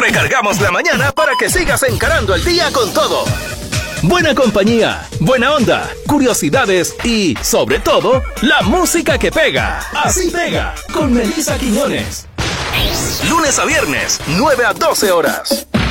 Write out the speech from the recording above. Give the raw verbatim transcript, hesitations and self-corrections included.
recargamos la mañana para que sigas encarando el día con todo. Buena compañía, buena onda, curiosidades y, sobre todo, la música que pega. Así pega, con Melissa Quiñones. Lunes a viernes, nueve a doce horas.